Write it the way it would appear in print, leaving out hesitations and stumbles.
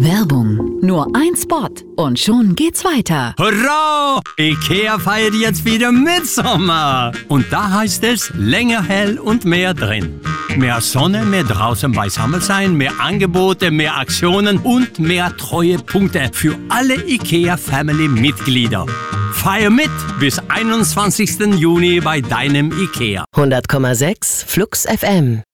Werbung. Nur ein Spot und schon geht's weiter. Hurra! IKEA feiert jetzt wieder Mitsommer. Und da heißt es länger hell und mehr drin. Mehr Sonne, mehr draußen beisammen sein, mehr Angebote, mehr Aktionen und mehr Treuepunkte für alle IKEA-Family-Mitglieder. Feier mit bis 21. Juni bei deinem IKEA. 100,6 Flux FM.